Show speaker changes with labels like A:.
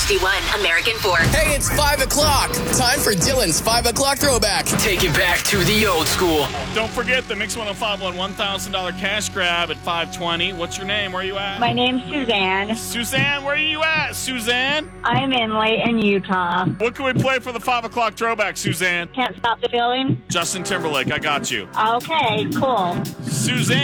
A: HD1 American 4.
B: Hey, it's 5 o'clock. Time for Dylan's 5 o'clock throwback.
C: Take it back to the old school.
D: Don't forget the Mix 105.1 $1,000 cash grab at 520. What's your name? Where are you at?
E: My name's Suzanne.
D: Suzanne, where are you at? Suzanne?
E: I'm in Layton, Utah.
D: What can we play for the 5 o'clock throwback, Suzanne?
E: Can't stop the feeling.
D: Justin Timberlake, I got you.
E: Okay, cool.
D: Suzanne.